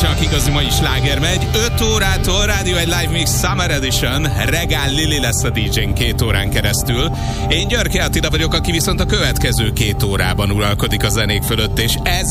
csak igazi mai sláger megy. 5 órától Rádió egy Live Mix Summer Edition. Regál Lili lesz a DJ-n 2 órán keresztül. Én Györke Attila vagyok, aki viszont a következő 2 órában uralkodik a zenék fölött, és ez